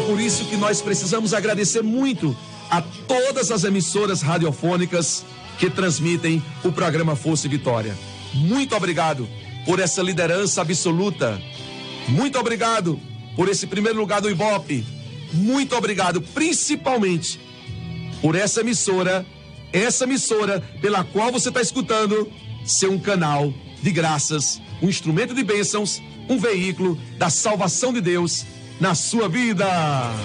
por isso que nós precisamos agradecer muito a todas as emissoras radiofônicas que transmitem o programa Força e Vitória. Muito obrigado por essa liderança absoluta. Muito obrigado por esse primeiro lugar do Ibope. Muito obrigado, principalmente, por essa emissora pela qual você está escutando, ser um canal de graças, um instrumento de bênçãos, um veículo da salvação de Deus na sua vida.